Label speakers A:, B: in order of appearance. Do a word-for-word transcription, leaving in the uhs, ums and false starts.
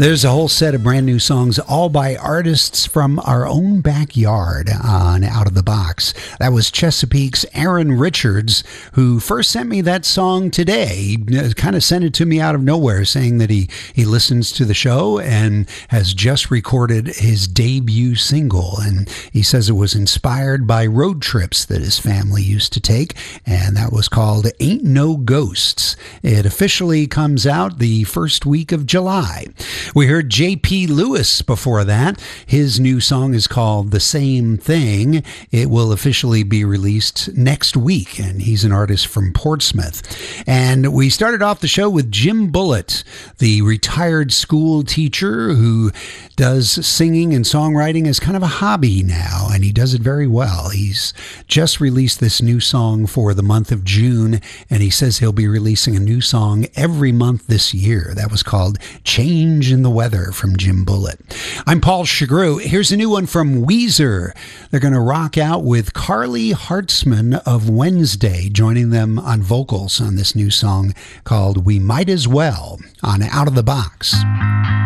A: There's a whole set of brand new songs, all by artists from our own backyard on Out of the Box. That was Chesapeake's Aaron Richards, who first sent me that song today. He kind of sent it to me out of nowhere, saying that he, he listens to the show and has just recorded his debut single. And he says it was inspired by road trips that his family used to take, and that was called Ain't No Ghosts. It officially comes out the first week of July. We heard J P Lewis before that. His new song is called The Same Thing. It will officially be released next week, and he's an artist from Portsmouth. And we started off the show with Jim Bullitt, the retired school teacher who does singing and songwriting as kind of a hobby now, and he does it very well. He's just released this new song for the month of June, and he says he'll be releasing a new song every month this year. That was called Change in the Weather from Jim Bullitt. I'm Paul Chagru. Here's a new one from Weezer. They're going to rock out with Carly Hartzman of Wednesday, joining them on vocals on this new song called We Might As Well on Out of the Box.